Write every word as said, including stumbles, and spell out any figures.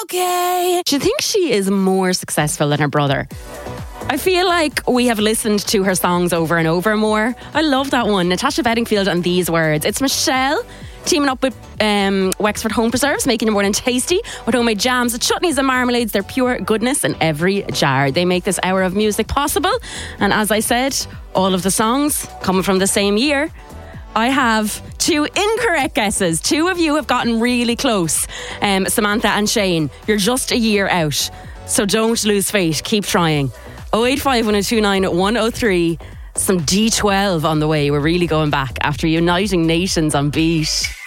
okay. Do you think she is more successful than her brother? I feel like we have listened to her songs over and over more. I love that one. Natasha Bedingfield and These Words. It's Michelle teaming up with um, Wexford Home Preserves, making your morning tasty with homemade jams, chutneys and marmalades. They're pure goodness in every jar. They make this hour of music possible. And as I said, all of the songs coming from the same year. I have two incorrect guesses. Two of you have gotten really close. Um, Samantha and Shane, you're just a year out. So don't lose faith. Keep trying. oh eight five, one oh two nine, one oh three. Some D twelve on the way. We're really going back after Uniting Nations on Beat.